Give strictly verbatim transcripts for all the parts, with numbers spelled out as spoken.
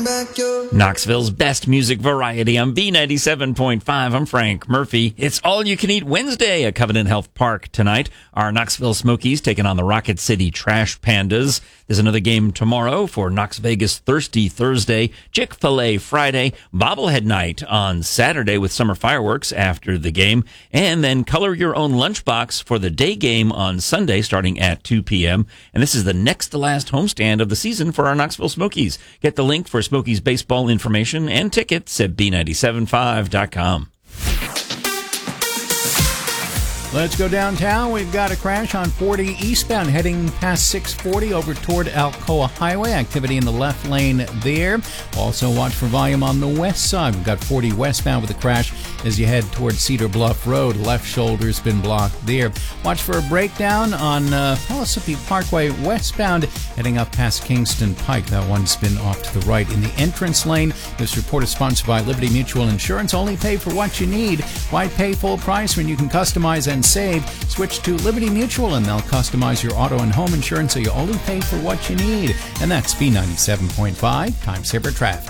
back your... Knoxville's best music variety on B ninety-seven point five. I'm Frank Murphy. It's All You Can Eat Wednesday at Covenant Health Park tonight. Our Knoxville Smokies taking on the Rocket City Trash Pandas. There's another game tomorrow for Knox Vegas Thirsty Thursday, Chick-fil-A Friday, Bobblehead Night on Saturday with summer fireworks after the game, and then color your own lunchbox for the day game on Sunday starting at two p.m. And this is the next to last homestand of the season for our Knoxville Smokies. Get the link for Smokies baseball information and tickets at B nine seven five dot com. Let's go downtown. We've got a crash on forty eastbound heading past six forty over toward Alcoa Highway. Activity in the left lane there. Also watch for volume on the west side. We've got forty westbound with a crash as you head toward Cedar Bluff Road. Left shoulder's been blocked there. Watch for a breakdown on uh, Pellissippi Parkway westbound heading up past Kingston Pike. That one's been off to the right. In the entrance lane, this report is sponsored by Liberty Mutual Insurance. Only pay for what you need. Why pay full price when you can customize and save? Switch to Liberty Mutual and they'll customize your auto and home insurance so you only pay for what you need. And that's B ninety-seven point five, Time Saver Traffic.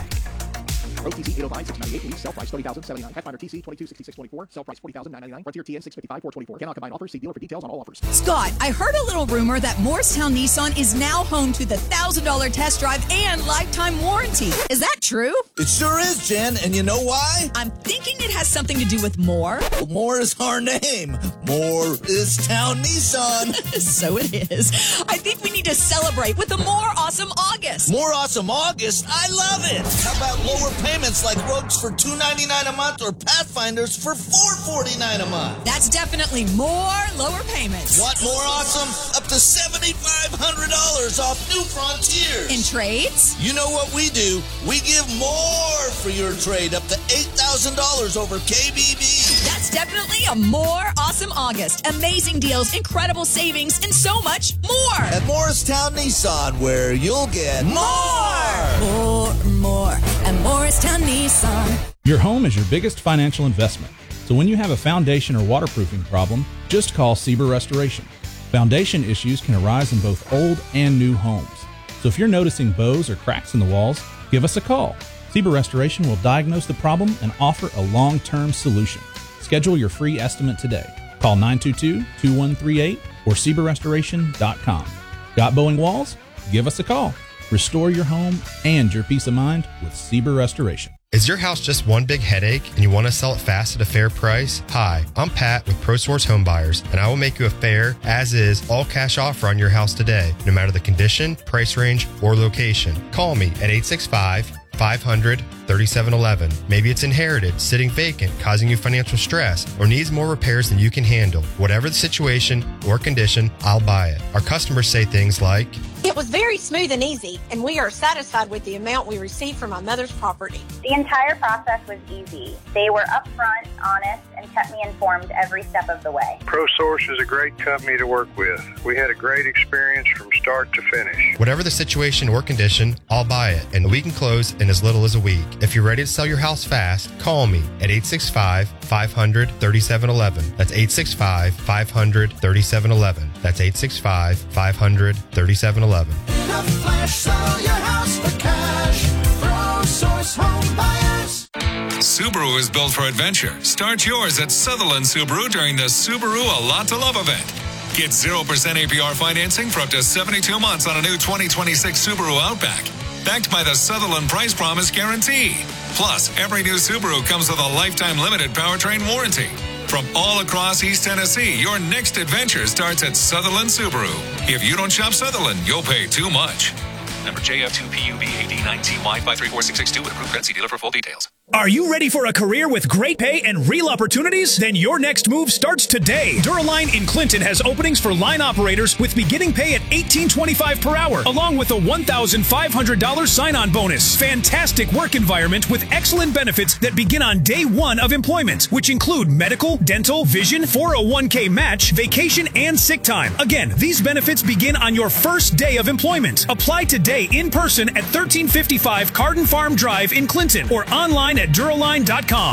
Pro T C eight oh five, six ninety-eight, lease, sell price thirty thousand seventy-nine. Pathfinder T C twenty-two sixty-six twenty-four, sell price forty thousand nine ninety-nine. Frontier T N six fifty-five four twenty-four. Cannot combine offers. See dealer for details on all offers. Scott, I heard a little rumor that Morristown Nissan is now home to the one thousand dollars test drive and lifetime warranty. Is that true? It sure is, Jen, and you know why? I'm thinking it has something to do with more. Well, more is our name. Morristown Nissan. So it is. I think we need to celebrate with a more awesome August. More awesome August? I love it. How about lower payments like Rogues for two ninety-nine a month or Pathfinders for four forty-nine a month? That's definitely more lower payments. Want more awesome? Up to seventy-five hundred dollars off new Frontiers. In trades? You know what we do. We give more for your trade, up to eight thousand dollars over K B B. That's definitely a more awesome August. Amazing deals, incredible savings, and so much more. At Morristown Nissan, where you'll get more. More, more. At Morristown Nissan. Your home is your biggest financial investment. So when you have a foundation or waterproofing problem, just call Sieber Restoration. Foundation issues can arise in both old and new homes. So if you're noticing bows or cracks in the walls, give us a call. Sieber Restoration will diagnose the problem and offer a long-term solution. Schedule your free estimate today. Call nine two two, two one three eight or sieber restoration dot com. Got bowing walls? Give us a call. Restore your home and your peace of mind with Sieber Restoration. Is your house just one big headache and you want to sell it fast at a fair price? Hi, I'm Pat with ProSource Home Buyers, and I will make you a fair, as-is, all-cash offer on your house today, no matter the condition, price range, or location. Call me at eight six five, five hundred, thirty-seven eleven. Maybe it's inherited, sitting vacant, causing you financial stress, or needs more repairs than you can handle. Whatever the situation or condition, I'll buy it. Our customers say things like, "It was very smooth and easy, and we are satisfied with the amount we received from my mother's property." The entire process was easy. They were upfront, honest, and kept me informed every step of the way. ProSource is a great company to work with. We had a great experience from start to finish. Whatever the situation or condition, I'll buy it, and we can close in as little as a week. If you're ready to sell your house fast, call me at eight six five, five hundred, thirty-seven eleven. That's eight six five, five hundred, thirty-seven eleven. That's eight six five, five hundred, thirty-seven eleven. In a flash, sell your house for cash. ProSource Home Buyers. Subaru is built for adventure. Start yours at Sutherland Subaru during the Subaru A Lot to Love event. Get zero percent A P R financing for up to seventy-two months on a new twenty twenty-six Subaru Outback, backed by the Sutherland Price Promise Guarantee. Plus, every new Subaru comes with a lifetime limited powertrain warranty. From all across East Tennessee, your next adventure starts at Sutherland Subaru. If you don't shop Sutherland, you'll pay too much. Number J F two P U B A D nine T Y five three four six six two with approved credit. See dealer for full details. Are you ready for a career with great pay and real opportunities? Then your next move starts today. Duraline in Clinton has openings for line operators with beginning pay at eighteen twenty-five per hour, along with a one thousand five hundred dollars sign-on bonus. Fantastic work environment with excellent benefits that begin on day one of employment, which include medical, dental, vision, four oh one k match, vacation, and sick time. Again, these benefits begin on your first day of employment. Apply today in person at thirteen fifty-five Carden Farm Drive in Clinton or online at Duraline dot com.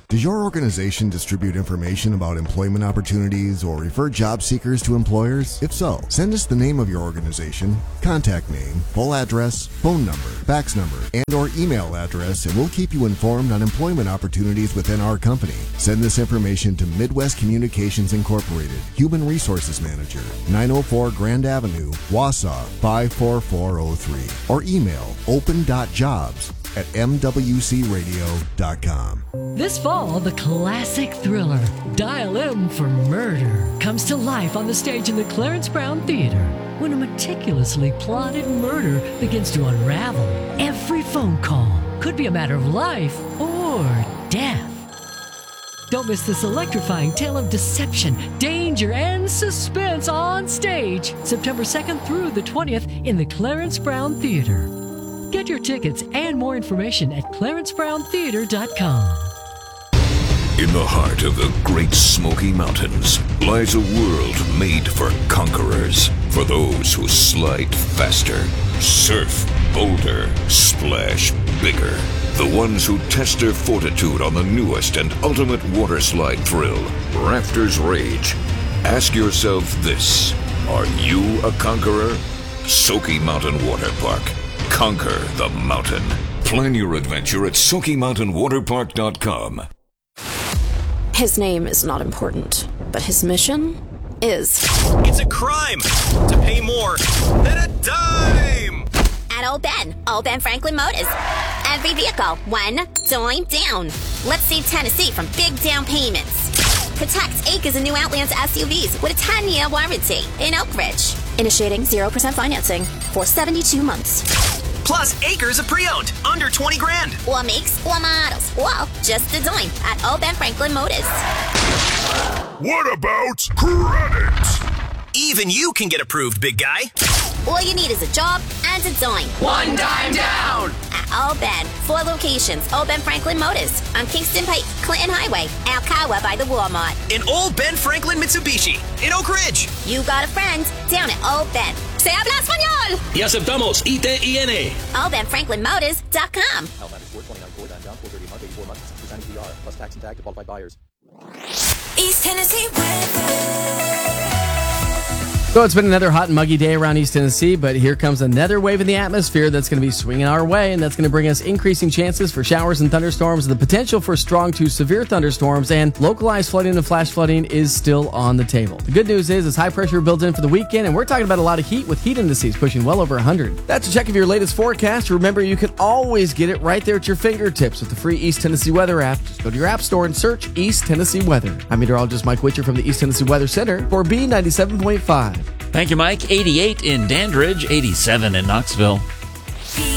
Does your organization distribute information about employment opportunities or refer job seekers to employers? If so, send us the name of your organization, contact name, full address, phone number, fax number, and or email address, and we'll keep you informed on employment opportunities within our company. Send this information to Midwest Communications Incorporated, Human Resources Manager, nine oh four Grand Avenue, Wausau, five four four oh three, or email open dot jobs at m w c radio dot com. This fall, the classic thriller, Dial M for Murder, comes to life on the stage in the Clarence Brown Theater. When a meticulously plotted murder begins to unravel, every phone call could be a matter of life or death. Don't miss this electrifying tale of deception, danger, and suspense on stage, September second through the twentieth in the Clarence Brown Theater. Get your tickets and more information at clarence brown theater dot com. In the heart of the Great Smoky Mountains lies a world made for conquerors, for those who slide faster, surf bolder, splash bigger, the ones who test their fortitude on the newest and ultimate water slide thrill, Rafters Rage. Ask yourself this: are you a conqueror? Soaky Mountain Water Park. Conquer the mountain. Plan your adventure at soaky mountain water park dot com. His name is not important, but his mission is. It's a crime to pay more than a dime. At Old Ben, Old Ben Franklin Motors. Every vehicle, one dime down. Let's save Tennessee from big down payments. Protect acres of new Outlands S U Vs with a ten-year warranty in Oak Ridge. Initiating zero percent financing for seventy-two months. Plus acres of pre-owned, under twenty grand. Or makes or models. Well, just a dime at Old Ben Franklin Motors. What about credit? Even you can get approved, big guy. All you need is a job and a dime. One dime down. At Old Ben, four locations. Old Ben Franklin Motors on Kingston Pike, Clinton Highway, Alcoa by the Walmart. In Old Ben Franklin Mitsubishi in Oak Ridge. You got a friend down at Old Ben. Se habla español. Y aceptamos I T I N. old ben franklin motors dot com. Plus tax and tag to qualified buyers. East Tennessee weather. So it's been another hot and muggy day around East Tennessee, but here comes another wave in the atmosphere that's going to be swinging our way, and that's going to bring us increasing chances for showers and thunderstorms, the potential for strong to severe thunderstorms, and localized flooding and flash flooding is still on the table. The good news is, is high pressure builds in for the weekend, and we're talking about a lot of heat with heat indices pushing well over one hundred. That's a check of your latest forecast. Remember, you can always get it right there at your fingertips with the free East Tennessee Weather app. Just go to your app store and search East Tennessee Weather. I'm meteorologist Mike Witcher from the East Tennessee Weather Center for B ninety-seven point five. Thank you, Mike. eighty-eight in Dandridge, eighty-seven in Knoxville.